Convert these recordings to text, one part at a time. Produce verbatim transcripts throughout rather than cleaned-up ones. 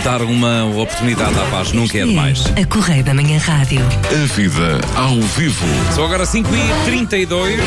Dar uma oportunidade à paz nunca é demais. A Correia da Manhã Rádio. A vida ao vivo. São agora cinco e trinta e dois.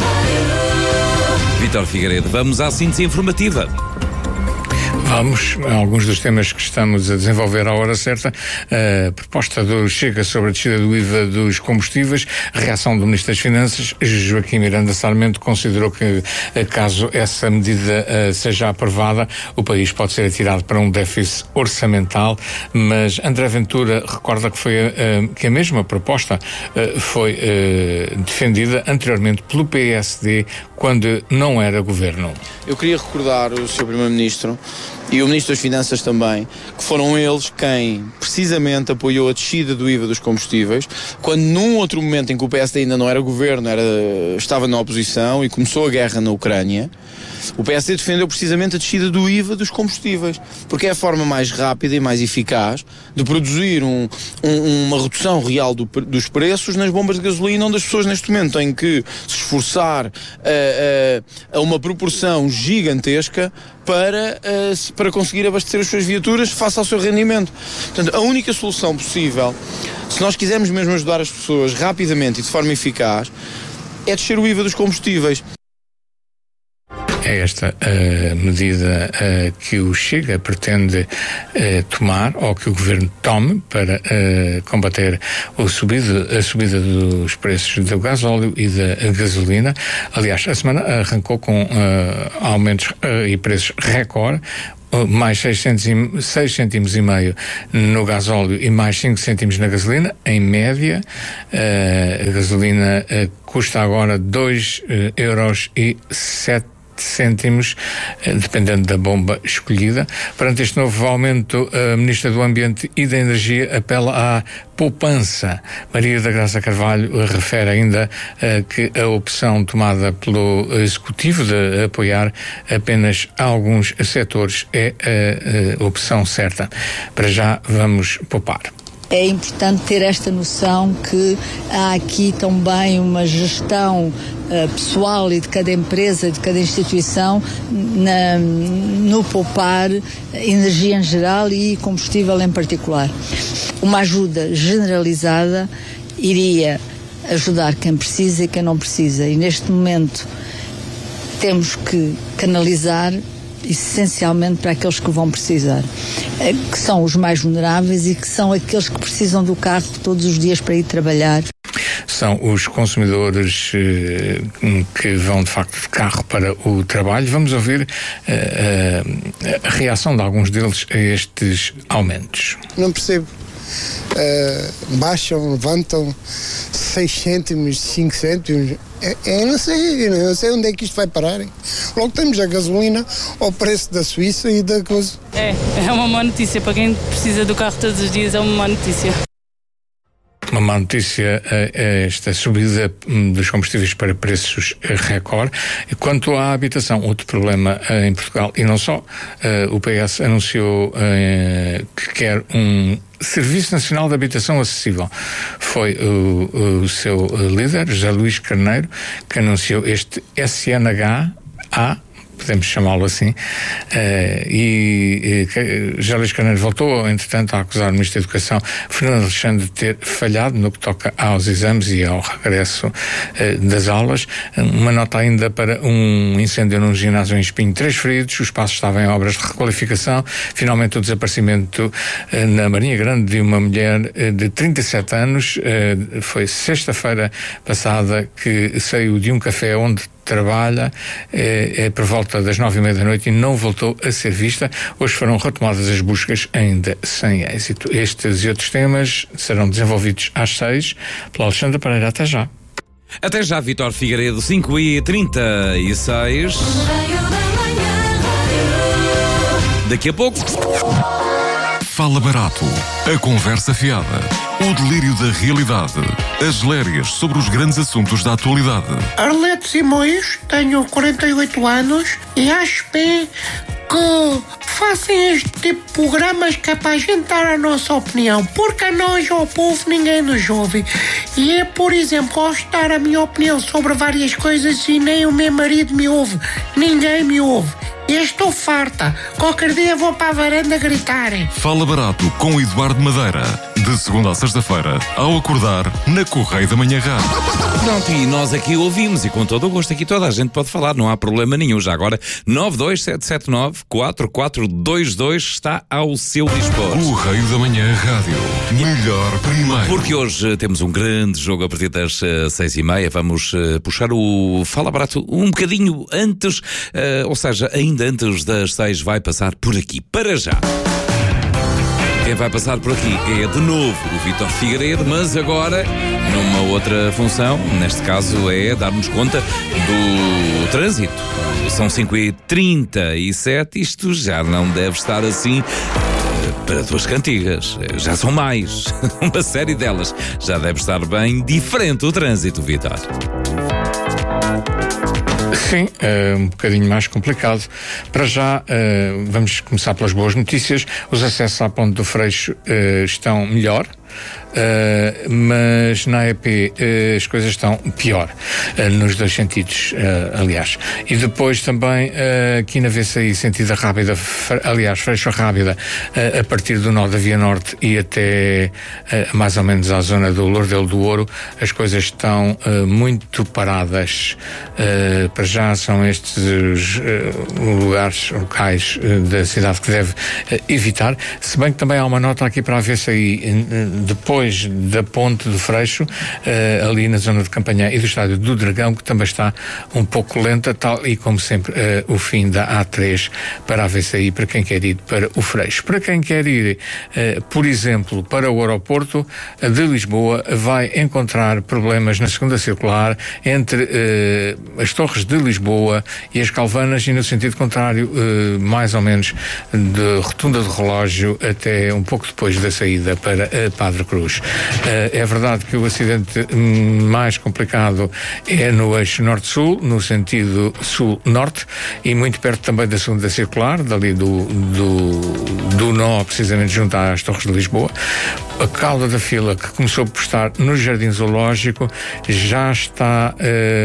Vítor Figueiredo, vamos à síntese informativa. Vamos a alguns dos temas que estamos a desenvolver à hora certa. A proposta do Chega sobre a descida do I V A dos combustíveis, a reação do Ministro das Finanças, Joaquim Miranda Sarmento, considerou que, caso essa medida uh, seja aprovada, o país pode ser atirado para um déficit orçamental, mas André Ventura recorda que, foi, uh, que a mesma proposta uh, foi uh, defendida anteriormente pelo P S D quando não era governo. Eu queria recordar o senhor Primeiro-Ministro e o Ministro das Finanças também, que foram eles quem precisamente apoiou a descida do I V A dos combustíveis, quando num outro momento em que o P S D ainda não era governo, era, estava na oposição e começou a guerra na Ucrânia, o P S D defendeu precisamente a descida do I V A dos combustíveis, porque é a forma mais rápida e mais eficaz de produzir um, um, uma redução real do, dos preços nas bombas de gasolina, onde as pessoas neste momento têm que se esforçar a, a, a uma proporção gigantesca para, uh, para conseguir abastecer as suas viaturas face ao seu rendimento. Portanto, a única solução possível, se nós quisermos mesmo ajudar as pessoas rapidamente e de forma eficaz, é descer o I V A dos combustíveis. É esta uh, medida uh, que o Chega pretende uh, tomar, ou que o Governo tome, para uh, combater o subido, a subida dos preços do gasóleo e da gasolina. Aliás, a semana arrancou com uh, aumentos uh, e preços recorde, mais seis cêntimos e meio no gasóleo e mais cinco cêntimos na gasolina, em média. Uh, a gasolina uh, custa agora dois euros e sete cêntimos, dependendo da bomba escolhida. Perante este novo aumento, a Ministra do Ambiente e da Energia apela à poupança. Maria da Graça Carvalho refere ainda uh, que a opção tomada pelo Executivo de apoiar apenas alguns setores é a, a opção certa. Para já, vamos poupar. É importante ter esta noção que há aqui também uma gestão uh, pessoal e de cada empresa, de cada instituição, na, no poupar energia em geral e combustível em particular. Uma ajuda generalizada iria ajudar quem precisa e quem não precisa. E neste momento temos que canalizar essencialmente para aqueles que vão precisar, que são os mais vulneráveis e que são aqueles que precisam do carro todos os dias para ir trabalhar. São os consumidores eh, que vão de facto de carro para o trabalho. Vamos ouvir eh, a reação de alguns deles a estes aumentos. Não percebo. Uh, baixam, levantam seis cêntimos, cinco cêntimos. Eu não sei, eu não sei onde é que isto vai parar. Logo temos a gasolina ao preço da Suíça e da coisa. É, é uma má notícia. Para quem precisa do carro todos os dias é uma má notícia. Uma má notícia é esta subida dos combustíveis para preços recorde. Quanto à habitação, outro problema em Portugal, e não só, o P S anunciou que quer um Serviço Nacional de Habitação Acessível. Foi o, o seu líder, José Luís Carneiro, que anunciou este S N H A, podemos chamá-lo assim, uh, e, e José Luís Carneiro voltou, entretanto, a acusar o Ministro da Educação, Fernando Alexandre, de ter falhado no que toca aos exames e ao regresso uh, das aulas. Uma nota ainda para um incêndio num ginásio em Espinho, três feridos, o espaço estava em obras de requalificação. Finalmente, o desaparecimento uh, na Marinha Grande de uma mulher uh, de trinta e sete anos. Uh, foi sexta-feira passada que saiu de um café onde trabalha é, é por volta das nove e meia da noite e não voltou a ser vista. Hoje foram retomadas as buscas, ainda sem êxito. Estes e outros temas serão desenvolvidos às seis pelo Alexandre Pereira. Até já. Até já, Vítor Figueiredo, cinco e trinta e seis. Daqui a pouco. Fala Barato, a conversa fiada, o delírio da realidade, as lérias sobre os grandes assuntos da atualidade. Arlete Simões, tenho quarenta e oito anos e acho bem que façam este tipo de programas que é para a gente dar a nossa opinião, porque a nós, ao povo, ninguém nos ouve. E é, por exemplo, gosto de dar a minha opinião sobre várias coisas e nem o meu marido me ouve, ninguém me ouve. Eu estou farta. Qualquer dia vou para a varanda gritar. Fala Barato com Eduardo Madeira. De segunda a sexta-feira, ao acordar, na Correio da Manhã Rádio. Pronto, e nós aqui ouvimos, e com todo o gosto, aqui toda a gente pode falar, não há problema nenhum. Já agora, nove dois sete sete nove quatro quatro dois dois está ao seu dispor. Correio da Manhã Rádio. Melhor primeiro. Porque hoje temos um grande jogo a partir das uh, seis e meia. Vamos uh, puxar o Fala Barato um bocadinho antes, uh, ou seja, ainda antes das seis vai passar por aqui. Para já. Quem vai passar por aqui é de novo o Vítor Figueiredo, mas agora numa outra função, neste caso é dar-nos conta do trânsito. São cinco e trinta e sete, isto já não deve estar assim para duas cantigas, já são mais, uma série delas. Já deve estar bem diferente o trânsito, Vítor. Sim, uh, um bocadinho mais complicado. Para já, uh, vamos começar pelas boas notícias. Os acessos à Ponte do Freixo uh, estão melhor. Uh, mas na E P uh, as coisas estão pior, uh, nos dois sentidos, uh, aliás. E depois também uh, aqui na V C I, sentido Rábida, aliás, Freixo Rábida, uh, a partir do nó da Via Norte e até uh, mais ou menos à zona do Lourdelo do Ouro, as coisas estão uh, muito paradas. Uh, para já são estes os uh, lugares, locais uh, da cidade que deve uh, evitar, se bem que também há uma nota aqui para a V C I, uh, depois da Ponte do Freixo, uh, ali na zona de Campanhã e do Estádio do Dragão, que também está um pouco lenta, tal e como sempre uh, o fim da A três para a V C I, para quem quer ir para o Freixo. Para quem quer ir, uh, por exemplo, para o aeroporto de Lisboa, vai encontrar problemas na segunda circular entre uh, as Torres de Lisboa e as Calvanas, e no sentido contrário, uh, mais ou menos de Rotunda do Relógio até um pouco depois da saída para a Padre Cruz. Uh, é verdade que o acidente mais complicado é no eixo norte-sul, no sentido sul-norte, e muito perto também da segunda circular, dali do, do, do nó, precisamente junto às Torres de Lisboa. A cauda da fila, que começou por estar no Jardim Zoológico, já está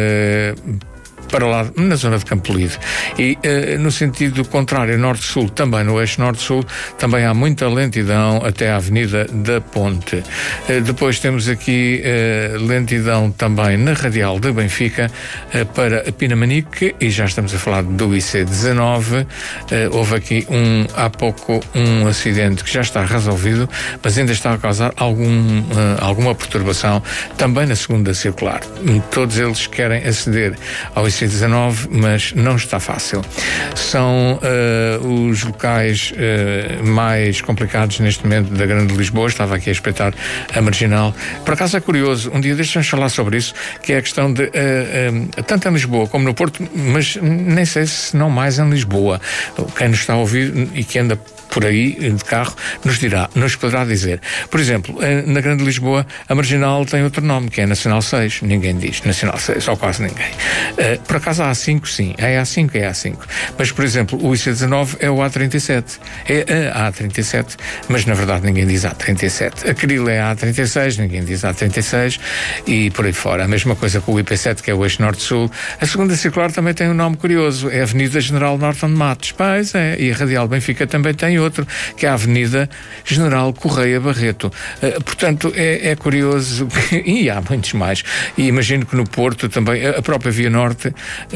uh, para lá, na zona de Campo Lido. E uh, no sentido contrário, norte-sul, também no eixo norte-sul, também há muita lentidão até à Avenida da Ponte. Uh, depois temos aqui uh, lentidão também na Radial de Benfica uh, para Pinamanique, e já estamos a falar do I C dezanove. Uh, houve aqui um, há pouco um acidente que já está resolvido, mas ainda está a causar algum, uh, alguma perturbação também na segunda circular. Todos eles querem aceder ao I C dezanove, mas não está fácil. São uh, os locais uh, mais complicados neste momento da Grande Lisboa. Estava aqui a espreitar a Marginal. Por acaso é curioso, um dia deixamos falar sobre isso, que é a questão de uh, uh, tanto em Lisboa como no Porto, mas nem sei se não mais em Lisboa. Quem nos está a ouvir e que anda por aí de carro nos dirá, nos poderá dizer. Por exemplo, na Grande Lisboa a Marginal tem outro nome, que é Nacional seis. Ninguém diz Nacional seis, ou quase ninguém. Por acaso a A cinco, sim. É A cinco, é A cinco. Mas, por exemplo, o I C dezanove é o A trinta e sete. É a A trinta e sete, mas na verdade ninguém diz A trinta e sete. A Cril é a A trinta e seis, ninguém diz A trinta e seis, e por aí fora. A mesma coisa com o I P sete, que é o eixo norte-sul. A segunda circular também tem um nome curioso, é a Avenida General Norton de Matos. Pois é, e a Radial Benfica também tem outro, que é a Avenida General Correia Barreto. Uh, portanto, é, é curioso, e há muitos mais. E imagino que no Porto também, a própria Via Norte uh,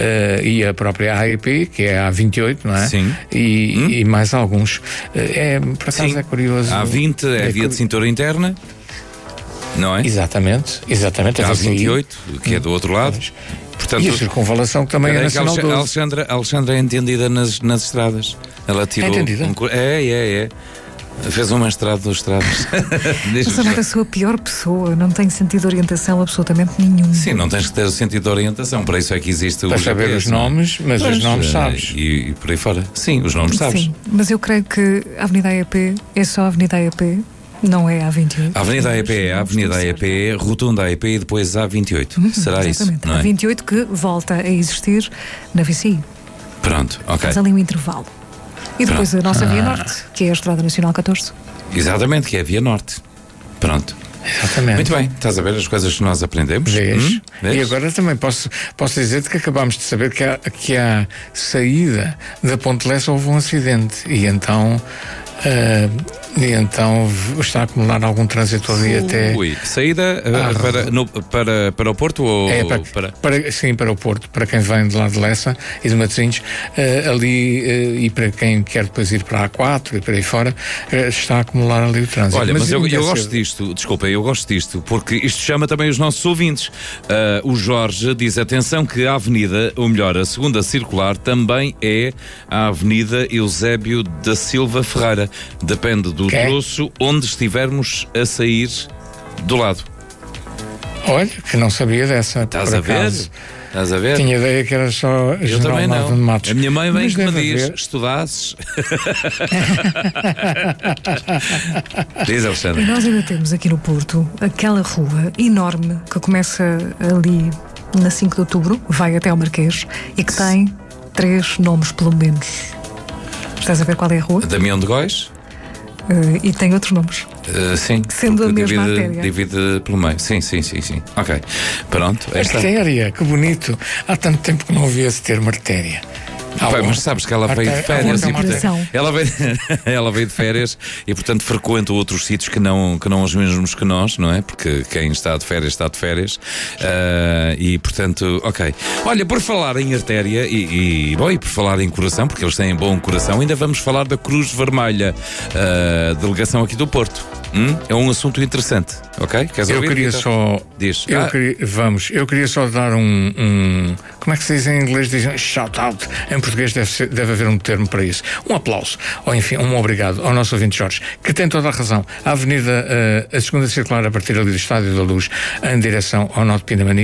e a própria A E P, que é a A vinte e oito, não é? Sim. E, hum? e mais alguns. Uh, é, por acaso Sim. é curioso. A A vinte é, é a via de cintura interna, não é? Exatamente, exatamente. A A vinte e oito, que é do outro lado. Portanto, e a circunvalação que também é nacional doze. A Alexandra, a Alexandra é entendida nas, nas estradas. Ela tirou é entendida? Um, é, é, é. Fez um mestrado dos estradas. Mas eu não sou a pior pessoa, não tenho sentido de orientação absolutamente nenhum. Sim, não tens que ter sentido de orientação, para isso é que existe o Para saber G P S, os nomes, mas pois, os nomes sabes. E, e por aí fora. Sim, os nomes sabes. Sim, mas eu creio que a Avenida A E P é só a Avenida A E P. Não é a A vinte e oito. A Avenida A E P é a Avenida A E P, Rotunda A E P e depois a A vinte e oito. Uhum, será exatamente. Isso? Não é? A vinte e oito que volta a existir na V C I. Pronto, ok. Faz ali um intervalo. E depois Pronto. a nossa Via ah. Norte, que é a Estrada Nacional catorze. Exatamente, que é a Via Norte. Pronto. Exatamente. Muito bem, estás a ver as coisas que nós aprendemos? Vês? Hum? Vês? E agora também posso, posso dizer-te que acabámos de saber que há, que há saída da Ponte Lessa, houve um acidente e então, uh, e então está a acumular algum trânsito ali até... Ui, saída uh, Ah, para, no, para, para o Porto ou É, para, para... para- sim, para o Porto, para quem vem de lá de Lessa e de Matosinhos, eh, ali, eh, e para quem quer depois ir para a A quatro e para aí fora, eh, está a acumular ali o trânsito. Olha, mas, eu, ainda eu é gosto cedo. disto, desculpa, eu gosto disto, porque isto chama também os nossos ouvintes. Uh, o Jorge diz, atenção que a avenida, ou melhor, a segunda circular, também é a Avenida Eusébio da Silva Ferreira. Depende do Que é? troço onde estivermos a sair do lado. Olha, que não sabia dessa. Estás por a ver? acaso. Estás a ver? Tinha ideia que era só Eu General também Nova de não. Matos. A minha mãe vem Mas que me deve diz, haver. estudasses. Diz, E Alexandre. nós ainda temos aqui no Porto aquela rua enorme que começa ali na cinco de outubro, vai até ao Marquês e que tem três nomes pelo menos. Estás a ver qual é a rua? Damião de Góis? Uh, e tem outros nomes. Uh, sim. Sendo porque a mesma divide, artéria. divide pelo meio. Sim, sim, sim, sim. Ok. Pronto. Esta... Artéria, que bonito. Há tanto tempo que não ouvi esse termo artéria. Ah, Pai, bom. mas sabes que ela veio de Artéria- férias ah, e bom, portanto, Coração. ela veio, ela veio de férias e portanto frequenta outros sítios que não, que não os mesmos que nós, não é? Porque quem está de férias está de férias. Ah, e portanto, ok. Olha, por falar em artéria e, e, bom, e por falar em coração, porque eles têm bom coração, ainda vamos falar da Cruz Vermelha, ah, delegação aqui do Porto. Hum? É um assunto interessante, ok? Queres Eu ouvir, queria Vitor? só. Diz. Eu Ah, queria, vamos, eu queria só dar um, um. Como é que se diz em inglês? Dizem shout out. Em português deve, ser, deve haver um termo para isso. Um aplauso. Ou enfim, um obrigado ao nosso ouvinte Jorge, que tem toda a razão. A avenida, uh, a segunda circular a partir ali do Estádio da Luz, em direção ao Norte de Pindamani,